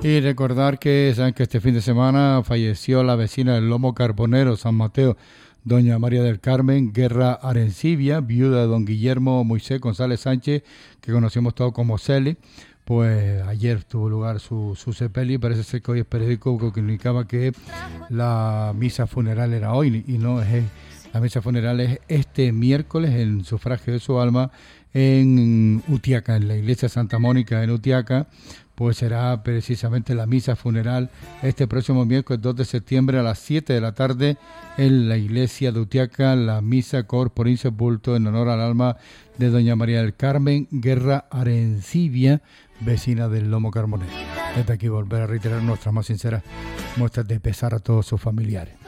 Y recordar que saben que este fin de semana falleció la vecina del Lomo Carbonero, San Mateo, doña María del Carmen Guerra Arencibia, viuda de don Guillermo Moisés González Sánchez, que conocemos todos como Celi. Pues ayer tuvo lugar su sepelio y parece ser que hoy el periódico comunicaba que la misa funeral era hoy y no es. La misa funeral es este miércoles en sufragio de su alma en Utiaca, en la iglesia Santa Mónica en Utiaca. Pues será precisamente la misa funeral este próximo miércoles 2 de septiembre a las 7 de la tarde en la iglesia de Utiaca, la misa corpore in sepulto en honor al alma de doña María del Carmen Guerra Arencibia, vecina del Lomo Carbonero. Desde aquí volver a reiterar nuestras más sinceras muestras de pesar a todos sus familiares.